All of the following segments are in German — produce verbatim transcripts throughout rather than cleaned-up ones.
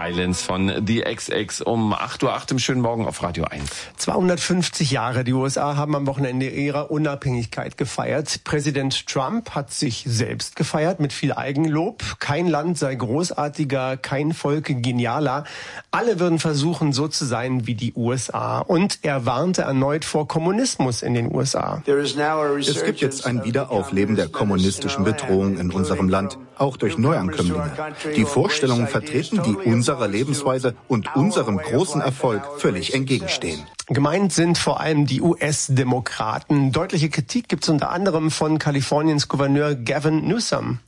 Islands von The X X um acht Uhr acht im schönen Morgen auf Radio eins. zweihundertfünfzig Jahre. Die U S A haben am Wochenende ihre Unabhängigkeit gefeiert. Präsident Trump hat sich selbst gefeiert mit viel Eigenlob. Kein Land sei großartiger, kein Volk genialer. Alle würden versuchen, so zu sein wie die U S A. Und er warnte erneut vor Kommunismus in den U S A. Es gibt jetzt ein Wiederaufleben der kommunistischen Bedrohung in unserem Land, auch durch Neuankömmlinge, die Vorstellungen vertreten, die unserer Lebensweise und unserem großen Erfolg völlig entgegenstehen. Gemeint sind vor allem die U S-Demokraten. Deutliche Kritik gibt es unter anderem von Kaliforniens Gouverneur Gavin Newsom.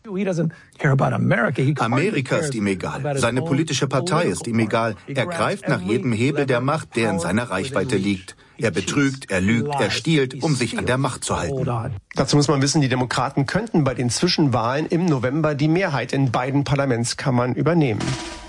Amerika ist ihm egal. Seine politische Partei ist ihm egal. Er greift nach jedem Hebel der Macht, der in seiner Reichweite liegt. Er betrügt, er lügt, er stiehlt, um sich an der Macht zu halten. Dazu muss man wissen, die Demokraten könnten bei den Zwischenwahlen im November die Mehrheit in beiden Parlamentskammern übernehmen.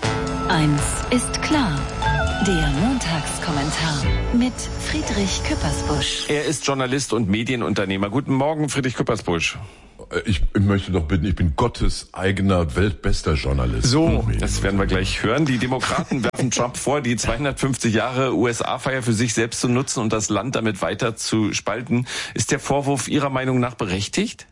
Eins ist klar. Der Montagskommentar mit Friedrich Küppersbusch. Er ist Journalist und Medienunternehmer. Guten Morgen, Friedrich Küppersbusch. Ich, ich möchte doch bitten, ich bin Gottes eigener weltbester Journalist. So, das werden wir gleich hören. Die Demokraten werfen Trump vor, die zweihundertfünfzig Jahre U S A-Feier für sich selbst zu nutzen und das Land damit weiter zu spalten. Ist der Vorwurf Ihrer Meinung nach berechtigt?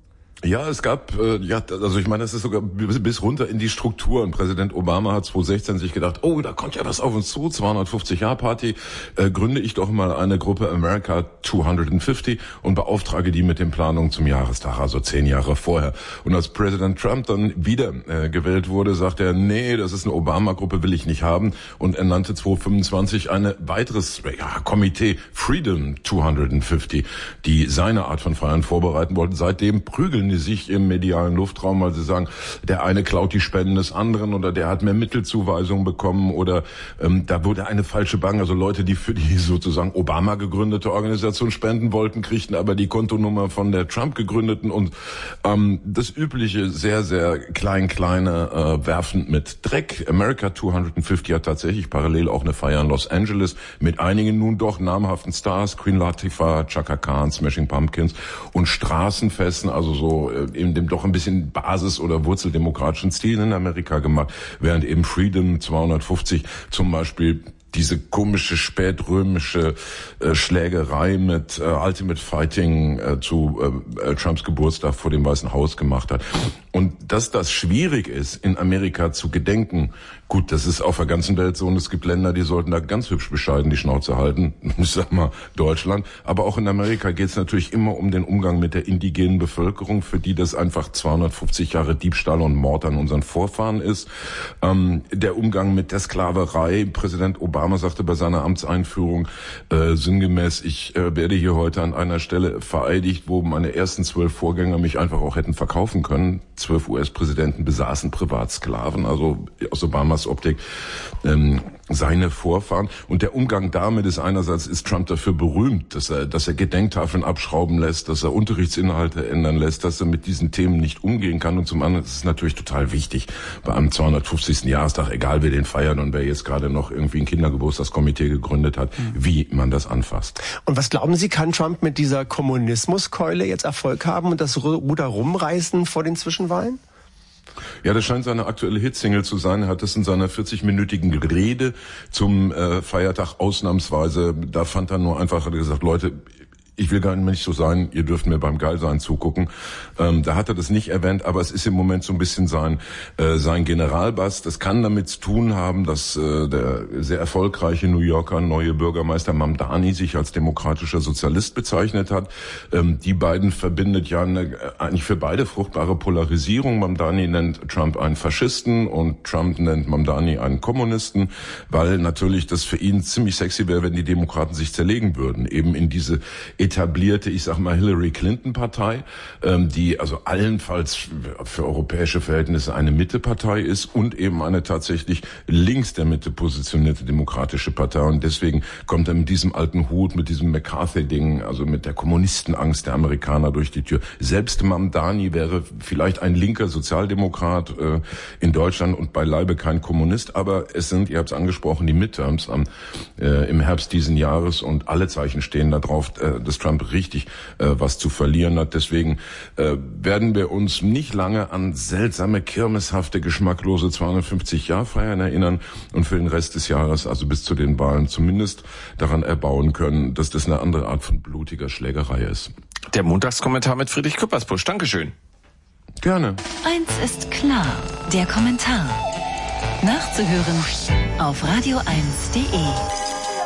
Ja, es gab, äh, ja, also ich meine, es ist sogar bis, bis runter in die Strukturen. Präsident Obama hat zweitausendsechzehn sich gedacht, oh, da kommt ja was auf uns zu, zweihundertfünfzig Jahr Party, äh, gründe ich doch mal eine Gruppe America zweihundertfünfzig und beauftrage die mit den Planungen zum Jahrestag, also zehn Jahre vorher. Und als Präsident Trump dann wieder äh, gewählt wurde, sagte er, nee, das ist eine Obama-Gruppe, will ich nicht haben, und er nannte zweitausendfünfundzwanzig ein weiteres ja, Komitee, Freedom zweihundertfünfzig, die seine Art von Feiern vorbereiten wollten. Seitdem prügeln die sich im medialen Luftraum, weil sie sagen, der eine klaut die Spenden des anderen oder der hat mehr Mittelzuweisungen bekommen oder ähm, da wurde eine falsche Bank, also Leute, die für die sozusagen Obama gegründete Organisation spenden wollten, kriegten aber die Kontonummer von der Trump gegründeten und ähm, das übliche sehr, sehr klein-kleine äh, werfend mit Dreck. America zweihundertfünfzig hat tatsächlich parallel auch eine Feier in Los Angeles mit einigen nun doch namhaften Stars, Queen Latifah, Chaka Khan, Smashing Pumpkins und Straßenfesten, also so in dem doch ein bisschen Basis- oder wurzeldemokratischen Stil in Amerika gemacht, während eben Freedom zweihundertfünfzig zum Beispiel diese komische spätrömische äh, Schlägerei mit äh, Ultimate Fighting äh, zu äh, Trumps Geburtstag vor dem Weißen Haus gemacht hat. Und dass das schwierig ist, in Amerika zu gedenken, gut, das ist auf der ganzen Welt so und es gibt Länder, die sollten da ganz hübsch bescheiden die Schnauze halten. Ich sag mal Deutschland. Aber auch in Amerika geht es natürlich immer um den Umgang mit der indigenen Bevölkerung, für die das einfach zweihundertfünfzig Jahre Diebstahl und Mord an unseren Vorfahren ist. Ähm, der Umgang mit der Sklaverei. Präsident Obama sagte bei seiner Amtseinführung äh, sinngemäß, ich äh, werde hier heute an einer Stelle vereidigt, wo meine ersten zwölf Vorgänger mich einfach auch hätten verkaufen können. Zwölf U S-Präsidenten besaßen Privatsklaven, also aus Obamas Optik ähm, seine Vorfahren. Und der Umgang damit ist einerseits, ist Trump dafür berühmt, dass er, dass er Gedenktafeln abschrauben lässt, dass er Unterrichtsinhalte ändern lässt, dass er mit diesen Themen nicht umgehen kann. Und zum anderen ist es natürlich total wichtig, bei einem zweihundertfünfzigsten Jahrestag, egal wer den feiert und wer jetzt gerade noch irgendwie ein Kindergeburtstagskomitee gegründet hat, mhm. wie man das anfasst. Und was glauben Sie, kann Trump mit dieser Kommunismuskeule jetzt Erfolg haben und das Ruder rumreißen vor den Zwischenwahlen? Ja, das scheint seine aktuelle Hitsingle zu sein. Er hat es in seiner vierzigminütigen Rede zum äh, Feiertag ausnahmsweise, da fand er nur einfach, hat er gesagt, Leute, ich will gar nicht so sein, ihr dürft mir beim Geilsein zugucken. Ähm, da hat er das nicht erwähnt, aber es ist im Moment so ein bisschen sein äh, sein Generalbass. Das kann damit zu tun haben, dass äh, der sehr erfolgreiche New Yorker neue Bürgermeister Mamdani sich als demokratischer Sozialist bezeichnet hat. Ähm, die beiden verbindet ja eine, eigentlich für beide fruchtbare Polarisierung. Mamdani nennt Trump einen Faschisten und Trump nennt Mamdani einen Kommunisten, weil natürlich das für ihn ziemlich sexy wäre, wenn die Demokraten sich zerlegen würden, eben in diese etablierte, ich sag mal, Hillary Clinton Partei, ähm, die also allenfalls für europäische Verhältnisse eine Mitte-Partei ist und eben eine tatsächlich links der Mitte positionierte demokratische Partei. Und deswegen kommt er mit diesem alten Hut, mit diesem McCarthy-Ding, also mit der Kommunistenangst der Amerikaner durch die Tür. Selbst Mamdani wäre vielleicht ein linker Sozialdemokrat äh, in Deutschland und beileibe kein Kommunist, aber es sind, ihr habt es angesprochen, die Midterms am, äh, im Herbst diesen Jahres und alle Zeichen stehen da drauf, äh, dass Trump richtig äh, was zu verlieren hat. Deswegen äh, werden wir uns nicht lange an seltsame, kirmeshafte, geschmacklose zweihundertfünfzig-Jahr-Feiern erinnern und für den Rest des Jahres, also bis zu den Wahlen, zumindest daran erbauen können, dass das eine andere Art von blutiger Schlägerei ist. Der Montagskommentar mit Friedrich Küppersbusch. Dankeschön. Gerne. Eins ist klar, der Kommentar. Nachzuhören auf radio eins punkt de.